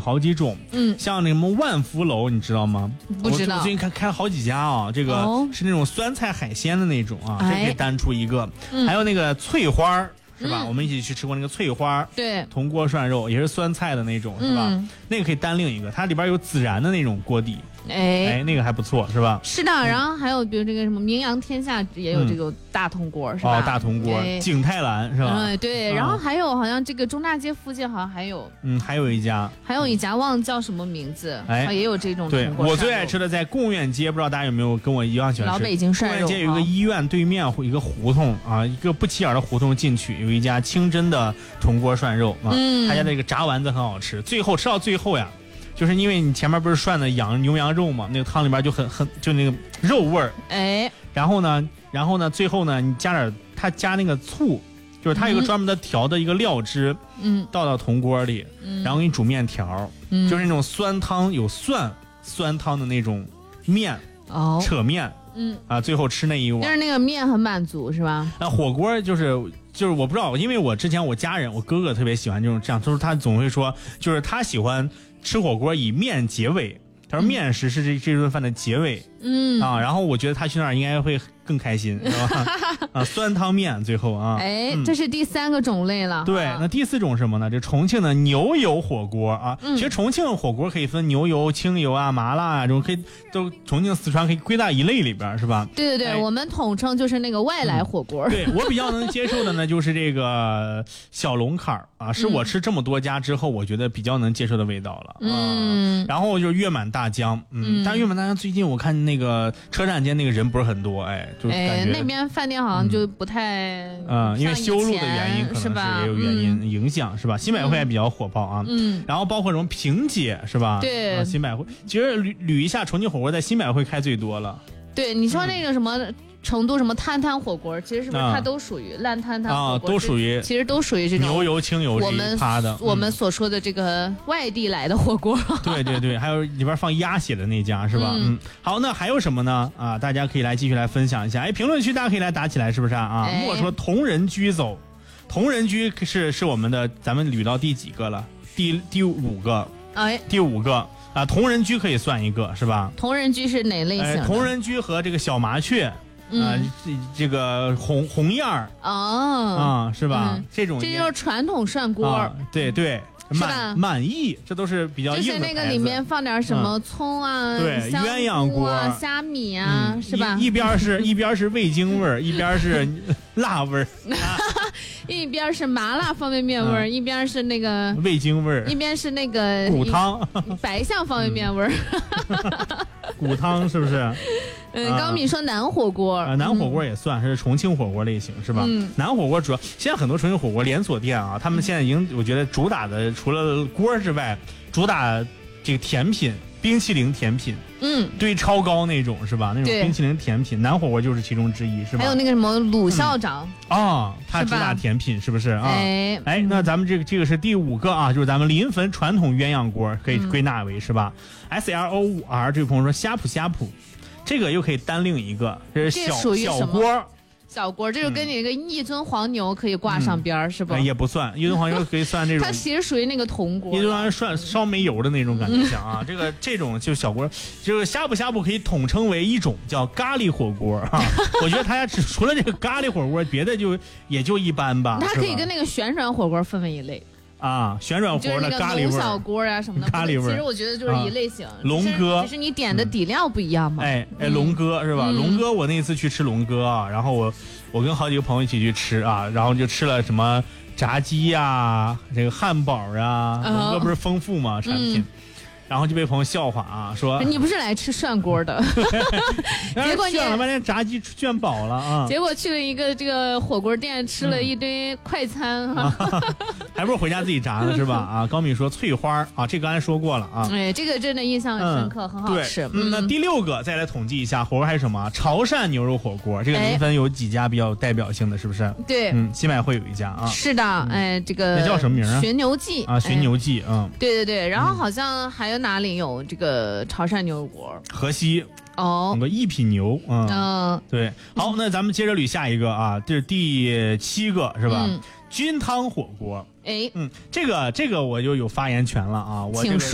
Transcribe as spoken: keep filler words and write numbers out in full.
好几种， 嗯， 像那什么万福楼，你知道吗？ 不知道。 我最近开开了好几家啊，这个是那种酸菜海鲜的那种啊，这、哦、可以单出一个。嗯、还有那个翠花是吧、嗯？我们一起去吃过那个翠花， 对， 铜锅涮肉也是酸菜的那种，是吧？嗯、那个可以单另一个，它里边有孜然的那种锅底。 哎哎，那个还不错，是吧？ 是的，然后还有比如这个什么名扬天下也有这个大铜锅，嗯、是吧？ 哦，大铜锅，哎、景泰蓝是吧？ 嗯，对。然后还有好像这个中大街附近好像还有， 嗯，还有一家， 还有一家忘了叫什么名字， 哎， 也有这种对我最爱吃的在贡院街，不知道大家有没有跟我一样喜欢吃？ 老北京涮肉。 贡院街有一个医院对面一个胡同啊，一个不起眼的胡同进去有一家清真的铜锅涮肉啊，嗯，他家那个炸丸子很好吃，最后吃到最后呀。就是因为你前面不是涮的羊牛羊肉嘛，那个汤里边就很很就那个肉味儿， 哎， 然后呢，然后呢，最后呢，你加点他加那个醋，就是他有一个专门的调的一个料汁，嗯，倒到铜锅里，嗯，然后给你煮面条，嗯，就是那种酸汤有蒜酸汤的那种面，哦，扯面，嗯啊，最后吃那一碗， 就是那个面很满足是吧？ 那火锅就是就是我不知道，因为我之前我家人我哥哥特别喜欢这种这样，就是他总会说，就是他喜欢。吃火锅以面结尾，他说面食是这这顿饭的结尾，嗯啊，然后我觉得他去那儿应该会更开心，是吧？啊，酸汤面最后啊， 哎、嗯，这是第三个种类了。 对，那第四种是什么呢？这重庆的牛油火锅啊，嗯、其实重庆火锅可以分牛油、清油啊、麻辣啊这种，可以都重庆、四川可以归纳一类里边，是吧？ 对对对，哎、我们统称就是那个外来火锅。 嗯、对我比较能接受的呢，就是这个小龙坎儿啊，是我吃这么多家之后，我觉得比较能接受的味道了。嗯，啊、然后就是月满大江，嗯，嗯但是月满大江最近我看那个车站间那个人不是很多，哎，就感觉、 哎、那边饭店好像就不太， 嗯，嗯因为修路的原因，可能是也有原因、嗯、影响，是吧？新百汇还比较火爆啊，嗯，然后包括什么萍姐，是吧？ 对， 啊、新百汇，其实捋捋一下，重庆火锅在新百汇开最多了。 对，你说那个什么。嗯成都什么摊摊火锅，其实是不是它都属于烂摊摊火锅？ 啊，都属于， 其实都属于这种牛油清油我们趴的、嗯。 我们所说的这个外地来的火锅。 对对对，还有里边放鸭血的那家是吧？嗯, 嗯，好，那还有什么呢？啊，大家可以来继续来分享一下。哎，评论区大家可以来打起来，是不是啊？ 哎、 莫说同人居走，同人居是是我们的，咱们捋到第几个了？第第五个。 哎， 第五个啊，同人居可以算一个是吧？ 同人居是哪类型的？ 哎、同人居和这个小麻雀。啊、呃嗯，这个红红燕儿哦， 啊，是吧？嗯、这种这就是传统涮锅、 啊，对对，满满意，这都是比较硬的就是那个里面放点什么葱啊， 嗯、对，鸳鸯锅、 啊、虾米啊，嗯、是吧？ 一, 一边是一边是味精味儿，一边是辣味儿。 一边是麻辣方便面味儿、嗯，一边是那个味精味儿， 一边是那个骨汤白象方便面味儿。 嗯、骨汤是不是？ 嗯，高米说南火锅， 啊，南火锅也算是重庆火锅类型是吧？嗯，南火锅主要现在很多重庆火锅连锁店啊，他们现在已经我觉得主打的除了锅之外，主打这个甜品。冰淇淋甜品，嗯，堆超高那种是吧？那种冰淇淋甜品，南火锅就是其中之一，是吧？ 还有那个什么鲁校长啊、嗯哦，他主打甜品是不是啊？ 哎哎，那咱们这个这个是第五个啊，就是咱们临汾传统鸳鸯锅，可以归纳为、嗯、是吧 ？S L O 五 R 这位朋友说呷哺呷哺，这个又可以单另一个，这是小小锅。 小锅，这就跟你那个一尊黄牛可以挂上边儿、嗯，是吧？ 也不算，一尊黄牛可以算这种。 它其实属于那个铜锅。 一尊黄牛涮烧煤油的那种感觉像啊，嗯、这个这种就是小锅，就是呷哺呷哺可以统称为一种叫咖喱火锅啊。我觉得它家只除了这个咖喱火锅，别的就也就一般吧。 它可以跟那个旋转火锅分为一类。 啊，旋转火的咖喱味， 就是小锅啊什么的， 咖喱味。 其实我觉得就是一类型。 啊、龙哥， 只是你点的底料不一样嘛。 嗯、哎哎，龙哥是吧？嗯、龙哥，我那次去吃龙哥啊，然后我我跟好几个朋友一起去吃啊，然后就吃了什么炸鸡呀、啊，这个汉堡啊，龙、哦、哥不是丰富嘛产品。嗯，然后就被朋友笑话啊，说你不是来吃涮锅的，结果你炫了半天炸鸡炫饱了啊， 结果去了一个这个火锅店吃了一堆快餐、嗯啊，还不如回家自己炸呢是吧？啊，高米说翠花啊，这刚才说过了啊， 哎，这个真的印象很深刻，嗯、很好吃。 嗯，那第六个再来统计一下火锅还有什么？潮汕牛肉火锅，这个临汾有几家比较代表性的，是不是？ 对， 嗯，新百汇有一家啊， 是的，哎，这个那叫什么名啊？ 寻牛记啊，寻牛记，嗯， 对对对，然后好像还有哪里有这个潮汕牛肉锅？ 河西哦， 有个一品牛，嗯， 嗯对。好，那咱们接着捋下一个啊，这是第七个是吧？嗯，菌汤火锅。 哎， 嗯，这个这个我就有发言权了啊，我这个。